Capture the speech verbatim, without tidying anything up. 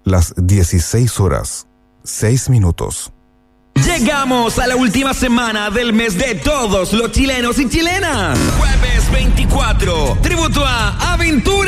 las dieciséis horas, seis minutos. Llegamos a la última semana del mes de todos los chilenos y chilenas. Jueves veinticuatro, tributo a Aventura.